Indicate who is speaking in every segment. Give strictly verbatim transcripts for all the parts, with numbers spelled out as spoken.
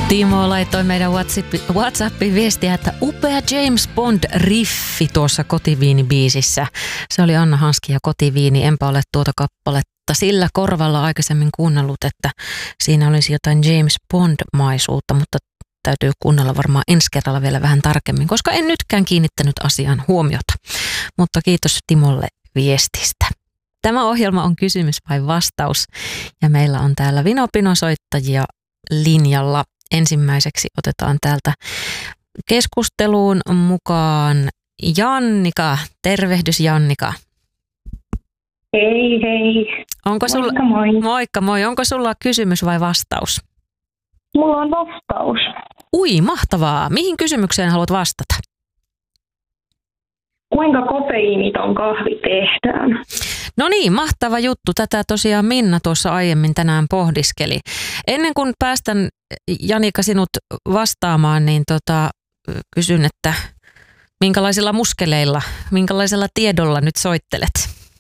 Speaker 1: Timo laittoi meidän WhatsAppin viestiä, että upea James Bond-riffi tuossa Kotiviini-biisissä. Se oli Anna Hanski ja Kotiviini. Enpä ole tuota kappaletta sillä korvalla aikaisemmin kuunnellut, että siinä olisi jotain James Bond-maisuutta, mutta täytyy kuunnella varmaan ensi kerralla vielä vähän tarkemmin, koska en nytkään kiinnittänyt asiaan huomiota. Mutta kiitos Timolle viestistä. Tämä ohjelma on kysymys vai vastaus ja meillä on täällä vinopinosoittajia linjalla. Ensimmäiseksi otetaan täältä keskusteluun mukaan Jannika. Tervehdys Jannika.
Speaker 2: Hei hei.
Speaker 1: Onko
Speaker 2: Moikka
Speaker 1: sulla,
Speaker 2: moi.
Speaker 1: Moikka moi. Onko sulla kysymys vai vastaus?
Speaker 2: Mulla on vastaus.
Speaker 1: Ui, mahtavaa. Mihin kysymykseen haluat vastata?
Speaker 2: Kuinka kofeiiniton kahvi tehdään?
Speaker 1: No niin, mahtava juttu. Tätä tosiaan Minna tuossa aiemmin tänään pohdiskeli. Ennen kuin päästän Janika sinut vastaamaan, niin tota, kysyn, että minkälaisilla muskeleilla, minkälaisella tiedolla nyt soittelet?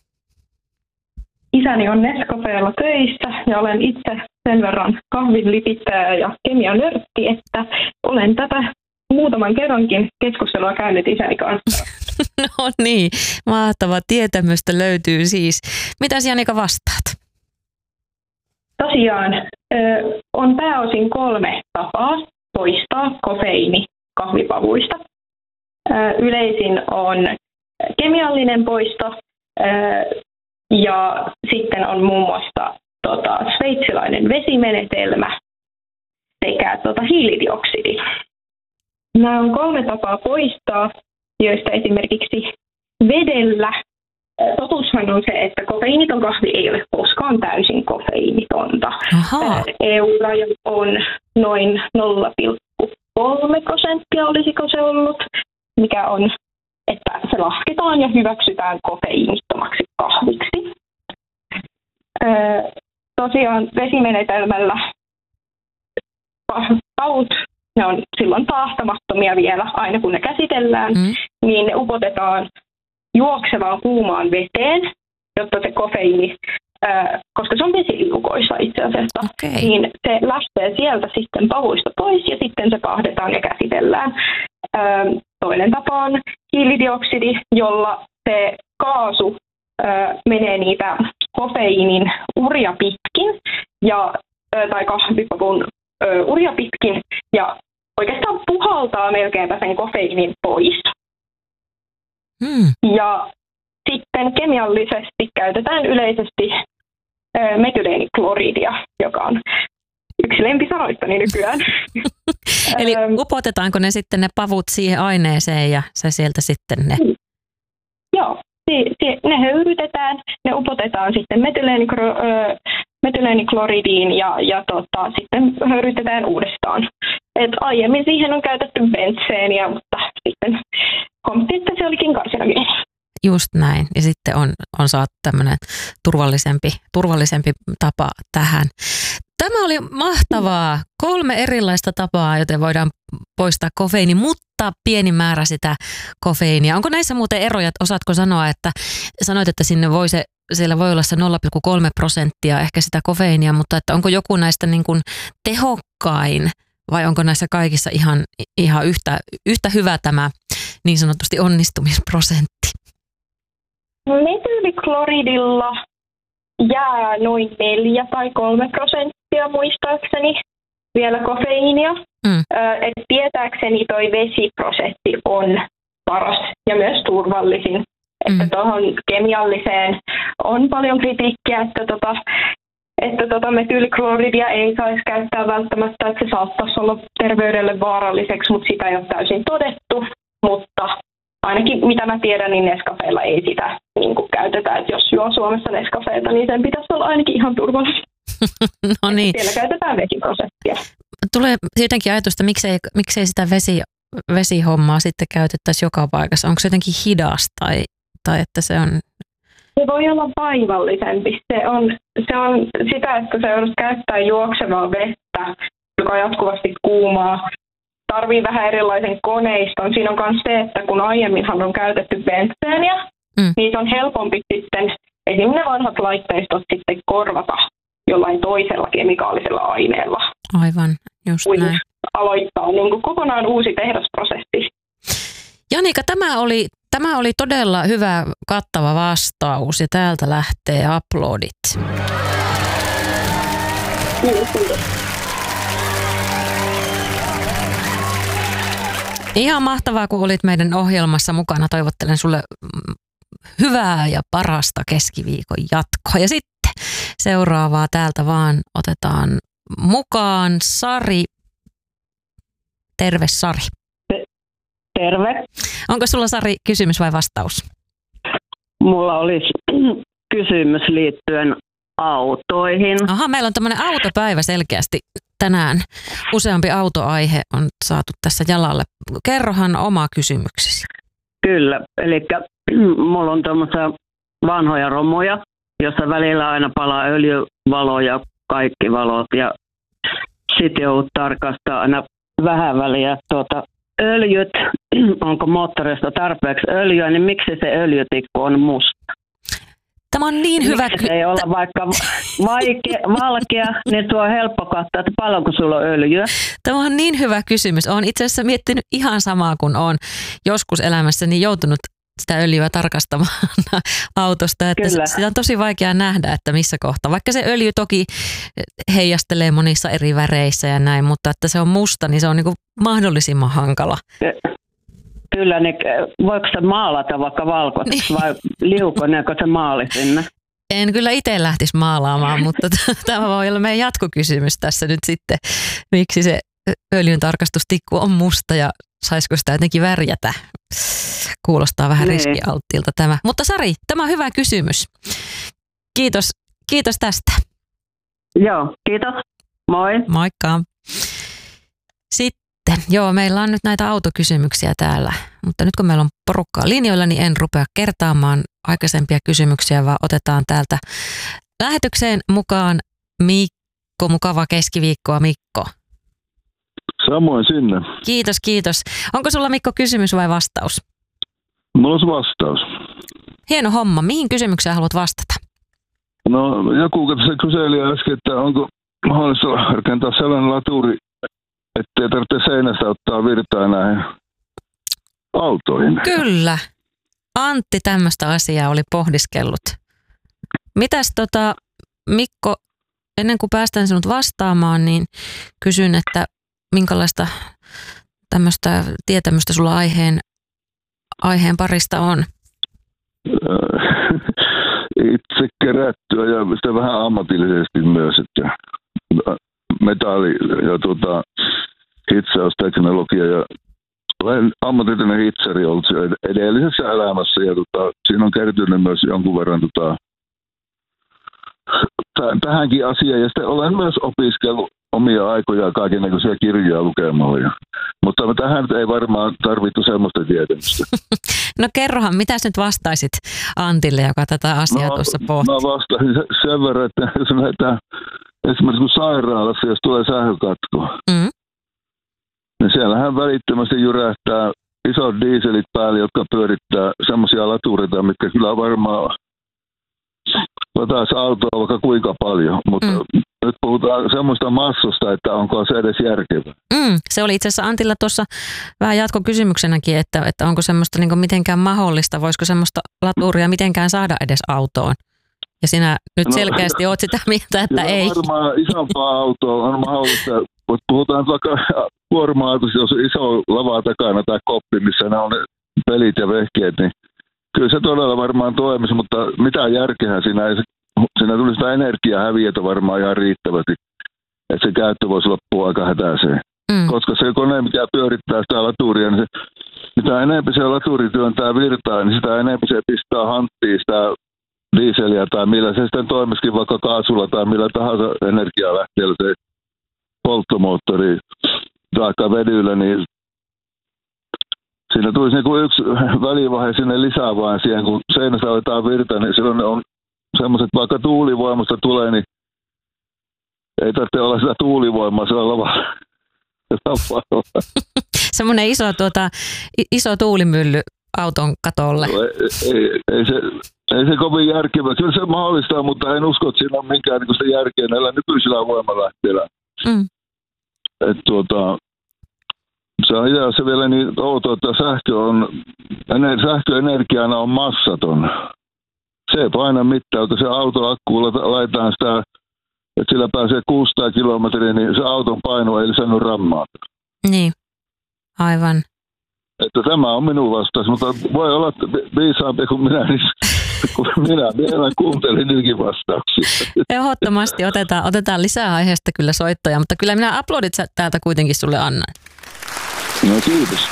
Speaker 2: Isäni on Nescafella töissä ja olen itse sen verran kahvin lipittäjä ja kemianörtti, että olen tätä muutaman kerrankin keskustelua käynyt isäni kanssa.
Speaker 1: No niin, mahtava tietämystä löytyy siis. Mitäs Janika vastaat?
Speaker 2: Tosiaan on pääosin kolme tapaa poistaa kofeiini kahvipavuista. Yleisin on kemiallinen poisto ja sitten on muun muassa tota, sveitsilainen vesimenetelmä sekä tota, hiilidioksidi. Nämä on kolme tapaa poistaa, joista esimerkiksi vedellä. Totuushan on se, että kofeiiniton kahvi ei ole koskaan täysin kofeiinitonta.
Speaker 1: Ahaa.
Speaker 2: E U-raja on noin nolla pilkku kolme prosenttia, olisiko se ollut, mikä on, että se lasketaan ja hyväksytään kofeiinittomaksi kahviksi. Öö, tosiaan vesimenetelmällä pavut, ne on silloin taahtamattomia vielä, aina kun ne käsitellään, mm. niin ne upotetaan juoksevaan kuumaan veteen, jotta se kofeiini, ää, koska se on vesiliukoissa itse asiassa, okay. niin se lähtee sieltä sitten pavuista pois ja sitten se pahdetaan ja käsitellään. Ää, toinen tapa on hiilidioksidi, jolla se kaasu ää, menee niitä kofeiinin uria pitkin ja, ää, tai kahvipavun ää, uria pitkin ja oikeastaan puhaltaa melkeinpä sen kofeiinin pois. Hmm. Ja sitten kemiallisesti käytetään yleisesti ö, metyleeniklooridia, joka on yksi lempisanoistani nykyään.
Speaker 1: Eli upotetaanko ne sitten ne pavut siihen aineeseen ja se sieltä sitten ne?
Speaker 2: Hmm. Joo, si- si- ne höyrytetään, ne upotetaan sitten metyleenikro- ö, metyleeniklooridiin ja, ja tota, sitten höyrytetään uudestaan. Et aiemmin siihen on käytetty bentseeniä, mutta sitten huomattiin, että se olikin karsinogeeni.
Speaker 1: Just näin. Ja sitten on, on saatu tämmöinen turvallisempi, turvallisempi tapa tähän. Tämä oli mahtavaa. Kolme erilaista tapaa, joten voidaan poistaa kofeiini, mutta pieni määrä sitä kofeiinia. Onko näissä muuten eroja? Osaatko sanoa, että sanoit, että sinne voi se, siellä voi olla se nolla pilkku kolme prosenttia ehkä sitä kofeiinia, mutta että onko joku näistä niin kuin tehokkain vai onko näissä kaikissa ihan, ihan yhtä, yhtä hyvä tämä niin sanotusti onnistumisprosentti?
Speaker 2: Metyylikloridilla jää noin neljä tai kolme prosenttia muistaakseni vielä kofeiinia. Mm. Et tietääkseni toi vesiprosentti on paras ja myös turvallisin. Mm. Että tuohon kemialliseen on paljon kritiikkiä, että tota, että tota metyylikloridia ei saisi käyttää välttämättä, että se saattaisi olla terveydelle vaaralliseksi, mutta sitä ei ole täysin todettu. Mutta ainakin mitä mä tiedän, niin Nescafella ei sitä niin kuin käytetä. Että jos juo Suomessa Nescafeeta, niin sen pitäisi olla ainakin ihan turvallista.
Speaker 1: No niin.
Speaker 2: Siellä käytetään vesiprosenttia.
Speaker 1: Tulee jotenkin ajatusta, miksei, miksei sitä vesi, vesihommaa sitten käytettäisi joka paikassa. Onko se jotenkin hidas tai, tai että se on...
Speaker 2: Se voi olla vaivallisempi. Se on, se on sitä, että kun sä joudut käyttää juoksevaa vettä, joka on jatkuvasti kuumaa, tarvii vähän erilaisen koneiston. Siinä on myös se, että kun aiemminhan on käytetty bentseeniä, mm. niin se on helpompi sitten esimerkiksi ne vanhat laitteistot sitten korvata jollain toisella kemikaalisella aineella.
Speaker 1: Aivan, just näin.
Speaker 2: aloittaa niin kuin kokonaan uusi tehdasprosessi.
Speaker 1: Janika, tämä oli, tämä oli todella hyvä kattava vastaus ja täältä lähtee aplodit.
Speaker 2: Kiitos, kiitos.
Speaker 1: Ihan mahtavaa, kun olit meidän ohjelmassa mukana. Toivottelen sulle hyvää ja parasta keskiviikon jatkoa. Ja sitten seuraavaa täältä vaan otetaan mukaan Sari. Terve Sari.
Speaker 3: Terve.
Speaker 1: Onko sulla Sari kysymys vai vastaus?
Speaker 3: Mulla olisi kysymys liittyen autoihin.
Speaker 1: Aha, meillä on tämmöinen autopäivä selkeästi tänään. Useampi autoaihe on saatu tässä jalalle. Kerrohan oma kysymyksesi.
Speaker 3: Kyllä, eli mulla on tämmöisiä vanhoja romuja, jossa välillä aina palaa öljyvalo ja kaikki valot. Ja sitten joudut tarkastaa aina vähän väliä tuota, öljyt, onko moottorista tarpeeksi öljyä, niin miksi se öljytikku on musta?
Speaker 1: Tämä on niin hyvä
Speaker 3: kysymys. Ei olla vaikka vaikea, valkea, niin tuo on helppo katsoa, että paljonko sulla on öljyä.
Speaker 1: Tämä on niin hyvä kysymys. Olen itse asiassa miettinyt ihan samaa, kun olen joskus elämässäni joutunut sitä öljyä tarkastamaan autosta. Että Kyllä. sitä on tosi vaikea nähdä, että missä kohtaa. Vaikka se öljy toki heijastelee monissa eri väreissä ja näin, mutta että se on musta, niin se on niin kuin mahdollisimman hankala.
Speaker 3: Kyllä, niin voiko se maalata vaikka valkoiseksi vai liukoneeko se maali sinne?
Speaker 1: En kyllä itse lähtisi maalaamaan, mutta tämä voi olla meidän jatkokysymys tässä nyt sitten. Miksi se öljyn tarkastustikku on musta ja saisiko sitä jotenkin värjätä? Kuulostaa vähän niin. riskialttiilta tämä. Mutta Sari, tämä on hyvä kysymys. Kiitos, kiitos tästä.
Speaker 3: Joo, kiitos. Moi.
Speaker 1: Moikka. Sitten. Joo, meillä on nyt näitä autokysymyksiä täällä, mutta nyt kun meillä on porukkaa linjoilla, niin en rupea kertaamaan aikaisempia kysymyksiä, vaan otetaan täältä lähetykseen mukaan Mikko. Mukavaa keskiviikkoa, Mikko.
Speaker 4: Samoin sinne.
Speaker 1: Kiitos, kiitos. Onko sulla, Mikko, kysymys vai vastaus?
Speaker 4: Mulla olisi vastaus.
Speaker 1: Hieno homma. Mihin kysymykseen haluat vastata?
Speaker 4: No, joku kyseli äsken, että onko mahdollista rakentaa sellainen laturi, ettei tarvitse seinästä ottaa virtaa näihin autoihin.
Speaker 1: Kyllä. Antti tämmöistä asiaa oli pohdiskellut. Mitäs tota, Mikko, ennen kuin päästään sinut vastaamaan, niin kysyn, että minkälaista tämmöistä tietämystä sulla aiheen, aiheen parista on?
Speaker 4: Itse kerättyä ja sitä vähän ammatillisesti myös, että metalli ja tuota, hitsausteknologia ja olen ammatillinen hitsari ollut edellisessä elämässä ja tuota, siinä on kertynyt myös jonkun verran tuota, t- tähänkin asiaan ja sitten olen myös opiskellut omia aikoja kaikennäköisiä kirjoja lukemalla. Mutta tähän ei varmaan tarvittu semmoista tietämystä.
Speaker 1: No kerrohan, mitä nyt vastaisit Antille, joka tätä asiaa no, tuossa pohti?
Speaker 4: Mä vastasin sen verran, että jos lähdetään esimerkiksi kun sairaalassa, jos tulee sähkökatko, mm. niin siellähän välittömästi jyrähtää isot dieselit päälle, jotka pyörittää semmoisia latureita, mitkä kyllä varmaan lataisi autoa vaikka kuinka paljon, mutta mm. nyt puhutaan semmoista massosta, että onko se edes järkevää.
Speaker 1: Mm. Se oli itse asiassa Antilla tuossa vähän jatkokysymyksenäkin, että, että onko semmoista niin kuin mitenkään mahdollista, voisiko semmoista laturia mitenkään saada edes autoon? Ja sinä nyt no, selkeästi olet sitä mieltä, että ei.
Speaker 4: Varmaan isompaa autoa on mahdollista, mutta puhutaan vaikka kuorma-autosta, jos on iso lava takana tai koppi, missä ne on ne pelit ja vehkeet, niin kyllä se todella varmaan toimisi, mutta mitään järkeä siinä ei. Siinä tuli sitä energiaa häviötä varmaan ihan riittävästi, että se käyttö voisi loppua aika hätäiseen. Mm. Koska se kone, mikä pyörittää sitä laturia, niin se, mitä enemmän se laturi työntää virtaa, niin sitä enemmän se pistää hanttiin sitä dieseliä tai millä se sitten toimisikin vaikka kaasulla tai millä tahansa energialähteellä se polttomoottori tai vedyllä, niin siinä tulisi niin yksi välivaihe sinne lisää vain siihen, kun seinästä otetaan virta, niin silloin on semmoiset, vaikka tuulivoimasta tulee, niin ei tarvitse olla sitä tuulivoimaa siellä lavalla.
Speaker 1: Semmoinen iso, tuota, iso tuulimylly auton katolle.
Speaker 4: No, ei, ei, ei, se, ei se kovin järkevä. Kyllä se mahdollistaa, mutta en usko, että siinä on minkään niin sitä järkeä näillä nykyisillä voimalähteillä. Mm. Et, tuota, Se on ja se vielä niin outo, että sähkö on, sähköenergiana on massaton. Se ei paina mitään, että se autoakkuulla laitetaan sitä, että sillä pääsee kuusisataa kilometriä, niin se auton paino ei lisännyt rammaa.
Speaker 1: Niin, aivan.
Speaker 4: Että tämä on minun vastaus, mutta voi olla viisaampi kuin minä, niin kun minä vielä kuuntelin nytkin vastauksia.
Speaker 1: Ehdottomasti otetaan, otetaan lisää aiheesta kyllä soittoja, mutta kyllä minä aplodit täältä kuitenkin sulle annan.
Speaker 4: No kiitos.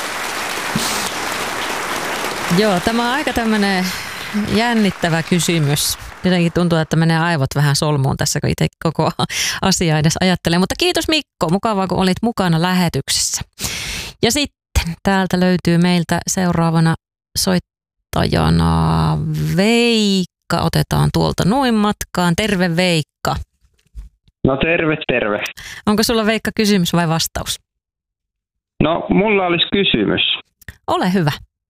Speaker 1: Joo, tämä on aika tämmöinen jännittävä kysymys. Jotenkin tuntuu, että menee aivot vähän solmuun tässä, kun itse koko asia edes ajattelee. Mutta kiitos Mikko, mukavaa kun olit mukana lähetyksessä. Ja sitten täältä löytyy meiltä seuraavana soittajana Veikka. Otetaan tuolta noin matkaan. Terve Veikka.
Speaker 5: No terve, terve.
Speaker 1: Onko sulla Veikka kysymys vai vastaus?
Speaker 5: No mulla olisi kysymys.
Speaker 1: Ole hyvä.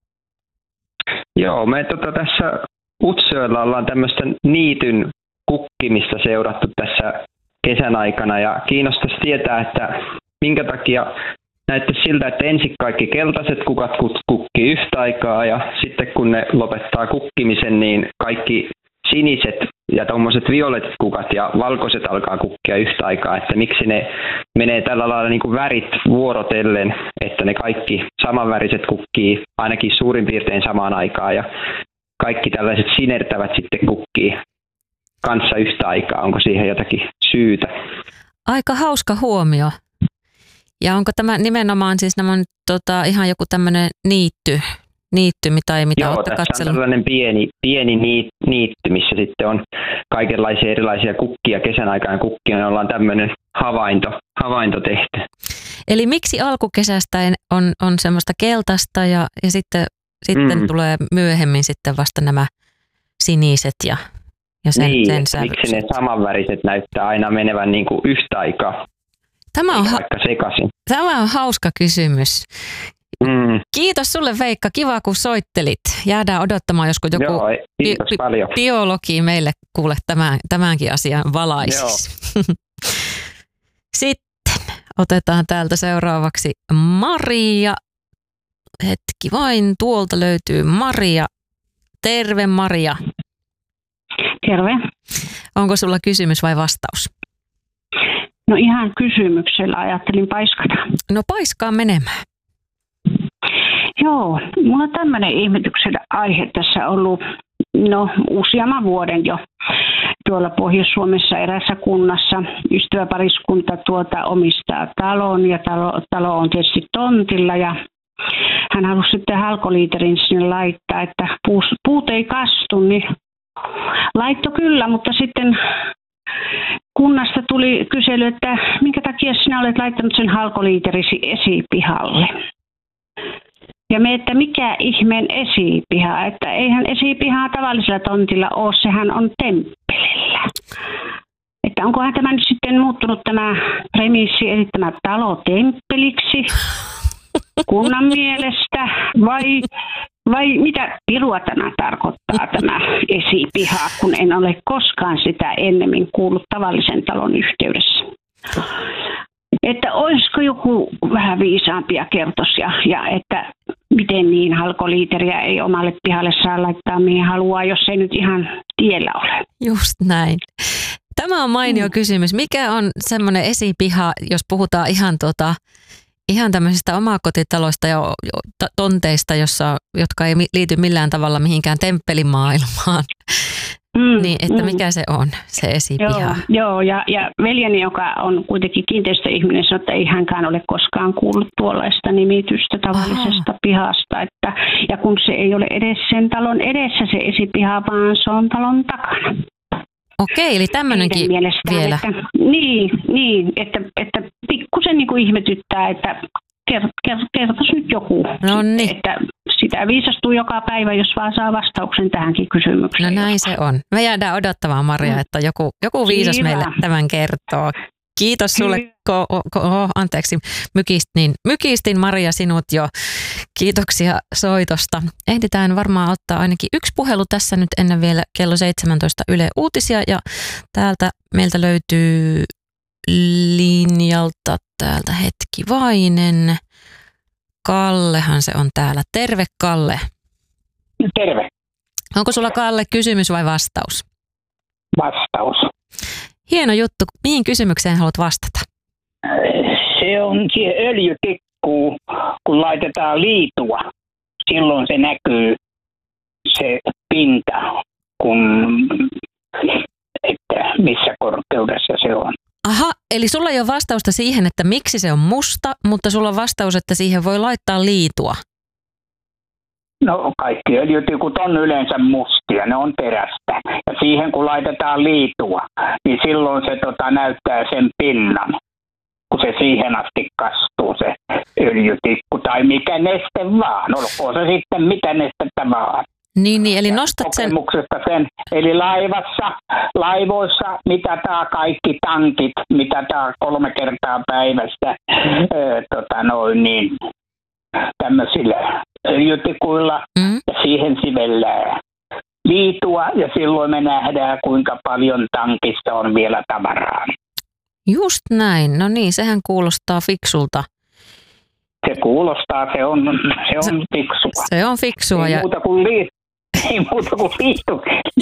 Speaker 5: Joo, me tota, tässä Utsjoella ollaan tämmöistä niityn kukkimista seurattu tässä kesän aikana ja kiinnostaisi tietää, että minkä takia näyttäisi siltä, että ensin kaikki keltaiset kukat kukkii yhtä aikaa ja sitten kun ne lopettaa kukkimisen, niin kaikki siniset ja tuommoiset violetit kukat ja valkoiset alkaa kukkia yhtä aikaa, että miksi ne menee tällä lailla niin kuin värit vuorotellen, että ne kaikki samanväriset kukkii ainakin suurin piirtein samaan aikaan ja kaikki tällaiset sinertävät sitten kukkii kanssa yhtä aikaa. Onko siihen jotakin syytä?
Speaker 1: Aika hauska huomio. Ja onko tämä nimenomaan siis nämä on, tota, ihan joku tämmöinen niitty, niitty tai mitä
Speaker 5: Joo,
Speaker 1: olette
Speaker 5: tässä
Speaker 1: katsellut?
Speaker 5: on tällainen pieni, pieni niitty, missä sitten on kaikenlaisia erilaisia kukkia kesän aikana kukkia, ja ollaan tämmöinen havainto, havainto tehty.
Speaker 1: Eli miksi alkukesästä on, on semmoista keltaista ja, ja sitten, sitten mm. tulee myöhemmin sitten vasta nämä siniset ja, ja sen,
Speaker 5: niin,
Speaker 1: sen
Speaker 5: miksi ne samanväriset näyttää aina menevän niin kuin yhtä aikaa,
Speaker 1: tämä on, ha-
Speaker 5: sekaisin.
Speaker 1: Tämä on hauska kysymys.
Speaker 5: Mm.
Speaker 1: Kiitos sulle Veikka, kiva kun soittelit. Jäädään odottamaan, josko joku
Speaker 5: Joo, kiitos
Speaker 1: bi-
Speaker 5: paljon.
Speaker 1: biologi meille kuule tämän, tämänkin asian valaisisi. Sitten otetaan täältä seuraavaksi Maria. Hetki vain, tuolta löytyy Maria. Terve Maria.
Speaker 6: Terve.
Speaker 1: Onko sulla kysymys vai vastaus?
Speaker 6: No ihan kysymyksellä ajattelin paiskata.
Speaker 1: No paiskaa menemään.
Speaker 6: Joo, mulla on tämmöinen ihmetyksen aihe tässä ollut no useamman vuoden jo tuolla Pohjois-Suomessa erässä kunnassa. Ystäväpariskunta tuota omistaa talon ja talo, talo on tietysti tontilla ja hän halusi sitten halkoliiterin sinne laittaa, että puus, puut ei kastu, niin laitto kyllä, mutta sitten kunnasta tuli kysely, että minkä takia sinä olet laittanut sen halkoliiterisi esipihalle. Ja me, että mikä ihmeen esipiha, että eihän esipihaa tavallisella tontilla ole, sehän on temppelillä. Että onkohan tämä nyt sitten muuttunut tämä premissi, eli tämä talo temppeliksi kunnan mielestä, vai, vai mitä pirua tämä tarkoittaa tämä esipiha, kun en ole koskaan sitä ennemmin kuullut tavallisen talon yhteydessä. Että olisiko joku vähän viisaampi ja kertoisi, ja, ja että miten niin halkoliiteriä ei omalle pihalle saa laittaa mihin haluaa, jos ei nyt ihan tiellä ole.
Speaker 1: Just näin. Tämä on mainio mm. kysymys. Mikä on semmoinen esipiha, jos puhutaan ihan, tota, ihan tämmöisistä omakotitaloista ja tonteista, jossa, jotka ei liity millään tavalla mihinkään temppelimaailmaan? Mm, niin, että mm. mikä se on, se esipiha?
Speaker 6: Joo, joo ja, ja veljeni, joka on kuitenkin kiinteistöihminen, sanoi, että ei hänkään ole koskaan kuullut tuollaista nimitystä tavallisesta Aha. pihasta. Että, ja kun se ei ole edes sen talon edessä se esipiha, vaan se on talon takana.
Speaker 1: Okei, eli tämmöinenkin vielä.
Speaker 6: Että, niin, niin, että, että pikkusen niin kuin ihmetyttää, että kert, kert, kertoisi nyt joku,
Speaker 1: Nonni.
Speaker 6: että sitä viisastuu joka päivä, jos vaan saa vastauksen tähänkin kysymykseen.
Speaker 1: No näin se on. Me jäädään odottamaan, Maria, että joku, joku viisas Kiva. meille tämän kertoo. Kiitos sulle, ko, ko, oh, anteeksi, mykistin, mykistin Maria sinut jo. Kiitoksia soitosta. Ehditään varmaan ottaa ainakin yksi puhelu tässä nyt ennen vielä kello seitsemäntoista Yle Uutisia. Ja täältä meiltä löytyy linjalta täältä hetki vainen. Kallehan se on täällä. Terve Kalle.
Speaker 7: Terve.
Speaker 1: Onko sulla Kalle kysymys vai vastaus?
Speaker 7: Vastaus.
Speaker 1: Hieno juttu. Mihin kysymykseen haluat vastata?
Speaker 7: Se on siihen öljytikkuun, kun laitetaan liitua. Silloin se näkyy se pinta, kun, että missä korkeudessa se on.
Speaker 1: Aha, eli sulla ei ole vastausta siihen, että miksi se on musta, mutta sulla on vastaus, että siihen voi laittaa liitua.
Speaker 7: No kaikki öljytikut on yleensä mustia, ne on terästä. Ja siihen kun laitetaan liitua, niin silloin se tota, näyttää sen pinnan, kun se siihen asti kastuu se öljytikku tai mikä neste vaan. Olkoon se sitten mitä nestettä vaan.
Speaker 1: Niin, niin eli nostat sen...
Speaker 7: sen. Eli laivassa, laivoissa mitataan kaikki tankit, mitataan kolme kertaa päivässä öö, tota noin niin, tämmöisillä öljytikuilla mm. ja siihen sivellään liitua ja silloin me nähdään kuinka paljon tankissa on vielä tavaraa.
Speaker 1: Just näin, no niin, sehän kuulostaa fiksulta.
Speaker 7: Se kuulostaa, se on, se on se, fiksua.
Speaker 1: Se on fiksua.
Speaker 7: Ei
Speaker 1: ja...
Speaker 7: muuta kuin liitu. Ei muuta kuin liitu.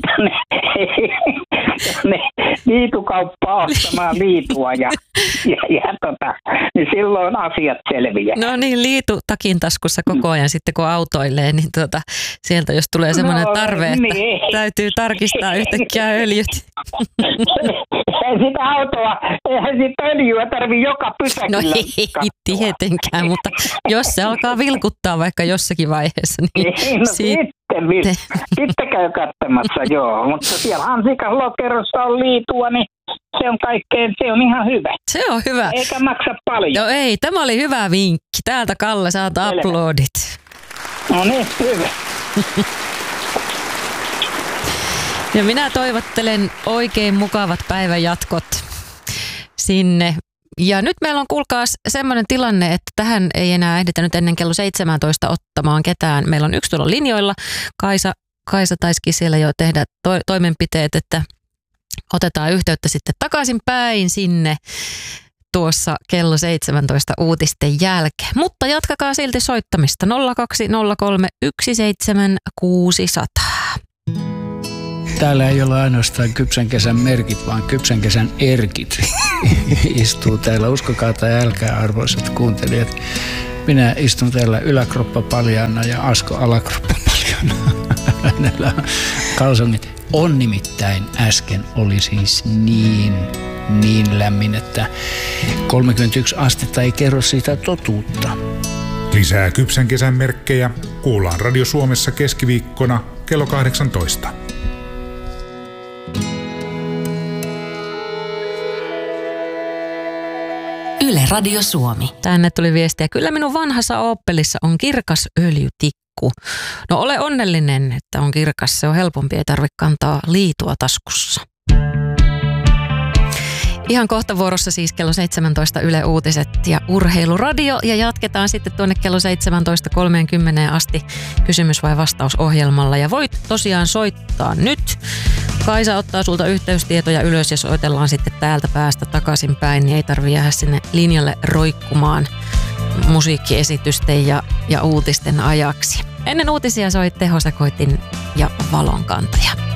Speaker 7: Tänne liitukauppaa ostamaan liitua ja, ja, ja tota, niin silloin asiat selviää.
Speaker 1: No niin, liitu takin taskussa koko ajan sitten kun autoilee, niin tuota, sieltä jos tulee semmoinen no, tarve, että niin. täytyy tarkistaa yhtäkkiä öljyt.
Speaker 7: Ei sitä autoa, eihän sitä öljyä tarvitse joka pysäkillä.
Speaker 1: No ei tietenkään, mutta jos se alkaa vilkuttaa vaikka jossakin vaiheessa, niin
Speaker 7: ei, no
Speaker 1: siitä...
Speaker 7: Sitten, sitten käy katsomassa, joo. Mutta siellä Hansikan lokerossa on liitua, niin se on kaikkein, se on ihan hyvä.
Speaker 1: Se on hyvä.
Speaker 7: Eikä maksa paljon.
Speaker 1: No ei, tämä oli hyvä vinkki. Täältä Kalle saat uploadit.
Speaker 7: No niin, hyvä.
Speaker 1: Ja minä toivottelen oikein mukavat päivän jatkot sinne. Ja nyt meillä on, kuulkaas, semmoinen tilanne, että tähän ei enää ehditä nyt ennen kello seitsemäntoista ottamaan ketään. Meillä on yksi tuolla linjoilla. Kaisa, Kaisa taisikin siellä jo tehdä to- toimenpiteet, että otetaan yhteyttä sitten takaisin päin sinne tuossa kello seitsemäntoista uutisten jälkeen. Mutta jatkakaa silti soittamista nolla kaksi nolla kolme yksi seitsemän kuusi nolla nolla.
Speaker 8: Täällä ei ole ainoastaan kypsän kesän merkit, vaan kypsän kesän erkit istuu täällä. Uskokaa tai älkää, arvoisat kuuntelijat. Minä istun täällä yläkroppa paljaana ja Asko alakroppa paljaana. Hänellä on kalsongit. On nimittäin äsken oli siis niin, niin lämmin, että kolmekymmentäyksi astetta ei kerro siitä totuutta.
Speaker 9: Lisää kypsän kesän merkkejä kuullaan Radio Suomessa keskiviikkona kello kahdeksantoista.
Speaker 1: Yle Radio Suomi. Tänne tuli viestiä. Kyllä minun vanhassa Opelissa on kirkas öljytikku. No ole onnellinen, että on kirkas. Se on helpompi, ei tarvitse kantaa liitua taskussa. Ihan kohta vuorossa siis kello seitsemäntoista Yle Uutiset ja Urheiluradio. Ja jatketaan sitten tuonne kello seitsemäntoista kolmekymmentä asti kysymys- vai vastausohjelmalla. Ja voit tosiaan soittaa nyt. Kaisa ottaa sulta yhteystietoja ylös ja soitellaan sitten täältä päästä takaisin päin. Niin ei tarvitse jäädä sinne linjalle roikkumaan musiikkiesitysten ja, ja uutisten ajaksi. Ennen uutisia soi tehosekoitin ja valonkantaja.